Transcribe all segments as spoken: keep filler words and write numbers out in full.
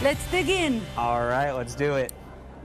Let's dig in. All right, let's do it.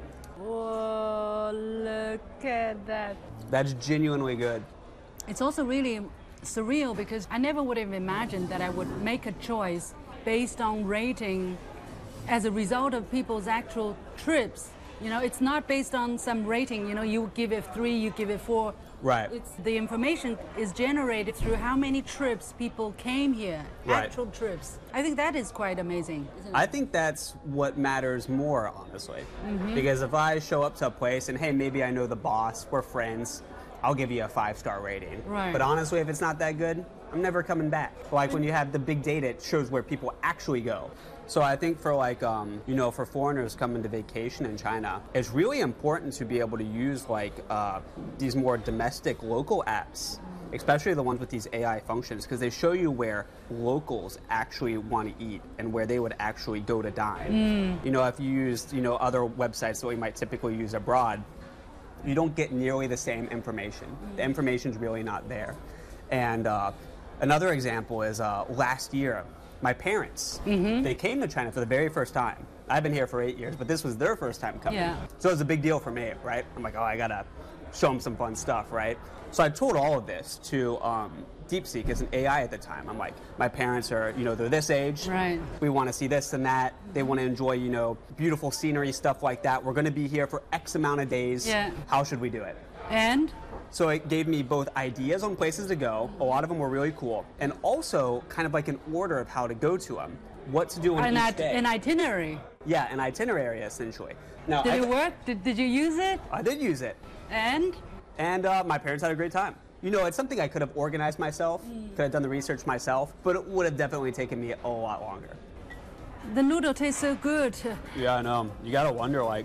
Whoa, look at that. That's genuinely good. It's also really surreal because I never would have imagined that I would make a choice based on rating as a result of people's actual trips. You know, it's not based on some rating, you know, you give it three, you give it four. Right. It's the information is generated through how many trips people came here, right. Actual trips. I think that is quite amazing, isn't it? I think that's what matters more, honestly. Mm-hmm. Because if I show up to a place and, hey, maybe I know the boss, we're friends, I'll give you a five-star rating. Right. But honestly, if it's not that good, I'm never coming back. Like when you have the big data, it shows where people actually go. So I think for like, um, you know, for foreigners coming to vacation in China, it's really important to be able to use like uh, these more domestic local apps, especially the ones with these A I functions, because they show you where locals actually want to eat and where they would actually go to dine. Mm. You know, if you used, you know, other websites that we might typically use abroad, you don't get nearly the same information. The information's really not there. And uh, another example is uh, last year, my parents, mm-hmm. they came to China for the very first time. I've been here for eight years, but this was their first time coming. Yeah. So it was a big deal for me, right? I'm like, oh, I gotta show them some fun stuff, right? So I told all of this to um, DeepSeek as an A I at the time. I'm like, my parents are, you know, they're this age. Right. We want to see this and that. They want to enjoy, you know, beautiful scenery, stuff like that. We're going to be here for X amount of days. Yeah. How should we do it? And? So it gave me both ideas on places to go. A lot of them were really cool. And also kind of like an order of how to go to them. What to do on an each it- day. An itinerary. Yeah, an itinerary, essentially. Now, Did I, it work? Did, did you use it? I did use it. And? And uh, my parents had a great time. You know, it's something I could have organized myself, mm. could have done the research myself, but it would have definitely taken me a lot longer. The noodle tastes so good. Yeah, I know. You gotta wonder, like,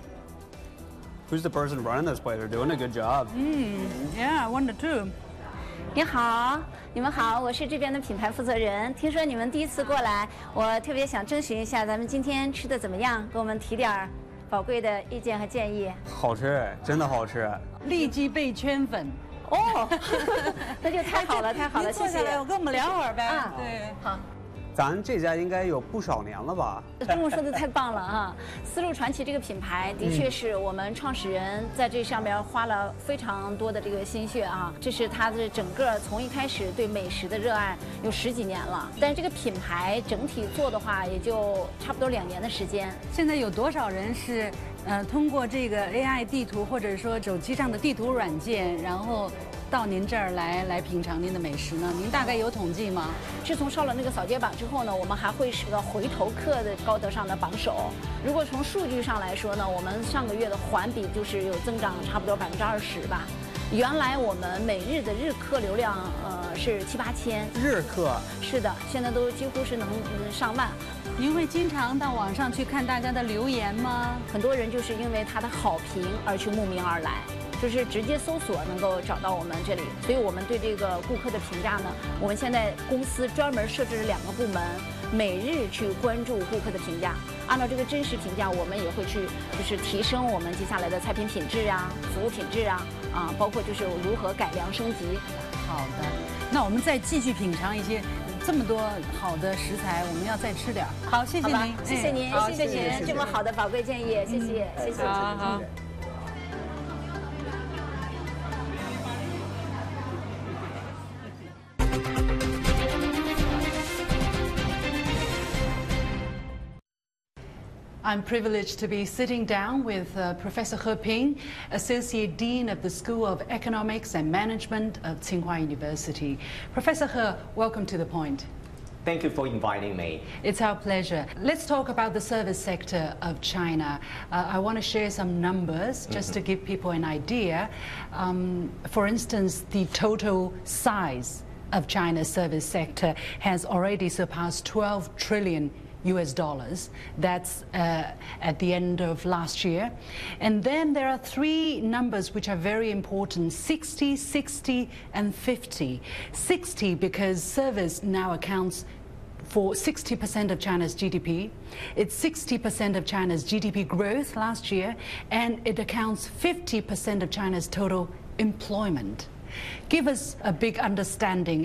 who's the person running this place? They're doing a good job. Mm, yeah, I wonder too. 你好，你们好，我是这边的品牌负责人。听说你们第一次过来，我特别想征询一下，咱们今天吃的怎么样？给我们提点儿宝贵的意见和建议。 好吃，真的好吃。 立即被圈粉。 哦，那就太好了，太好了，谢谢。 坐下来，我跟我们聊会儿呗。 啊， 对， 好。 咱这家应该有不少年了吧？ 中午说的太棒了啊！丝路传奇这个品牌的确是我们创始人在这上面花了非常多的这个心血啊。这是他的整个从一开始对美食的热爱有十几年了，但是这个品牌整体做的话也就差不多两年的时间。 现在有多少人是呃通过这个 A I 地图或者说手机上的地图软件，然后到您这儿来来品尝您的美食呢？您大概有统计吗？ 自从上了那个扫街榜之后呢，我们还会是个回头客的高德上的榜首。如果从数据上来说呢，我们上个月的环比就是有增长差不多百分之二十吧。原来我们每日的日客流量呃是七八千。 日客？ 是的，现在都几乎是能上万。 您会经常到网上去看大家的留言吗？ 很多人就是因为他的好评而去慕名而来。就是直接搜索能够找到我们这里，所以我们对这个顾客的评价呢，我们现在公司专门设置了两个部门，每日去关注顾客的评价，按照这个真实评价，我们也会去就是提升我们接下来的菜品品质啊、服务品质啊，啊，包括就是如何改良升级。 好的，那我们再继续品尝一些这么多好的食材，我们要再吃点儿。好，谢谢您， 谢谢您， 好谢谢您这么好的宝贵建议，谢谢，谢谢， 好好。I'm privileged to be sitting down with uh, Professor He Ping, Associate Dean of the School of Economics and Management of Tsinghua University. Professor He, welcome to The Point. Thank you for inviting me. It's our pleasure. Let's talk about the service sector of China. Uh, I want to share some numbers just mm-hmm. to give people an idea. Um, for instance, the total size of China's service sector has already surpassed twelve trillion U S dollars. That's uh, at the end of last year. And then there are three numbers which are very important: sixty, sixty, and fifty. sixty because service now accounts for sixty percent of China's G D P. It's sixty percent of China's G D P growth last year, and it accounts fifty percent of China's total employment. Give us a big understanding